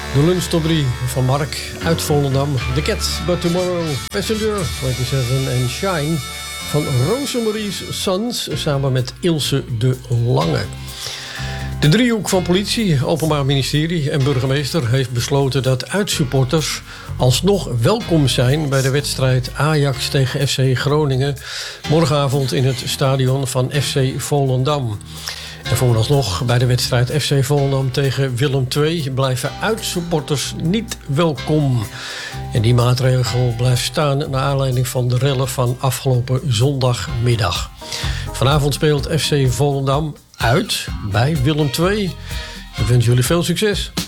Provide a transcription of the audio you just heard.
De lunch top 3 van Mark uit Volendam. The Cat, But Tomorrow, Passenger 27 en Shine van Rosemarie's Sons samen met Ilse de Lange. De driehoek van politie, Openbaar Ministerie en burgemeester heeft besloten dat uitsupporters alsnog welkom zijn bij de wedstrijd Ajax tegen FC Groningen morgenavond in het stadion van FC Volendam. En vooralsnog bij de wedstrijd FC Volendam tegen Willem II blijven uitsupporters niet welkom. En die maatregel blijft staan naar aanleiding van de rellen van afgelopen zondagmiddag. Vanavond speelt FC Volendam uit bij Willem II. Ik wens jullie veel succes.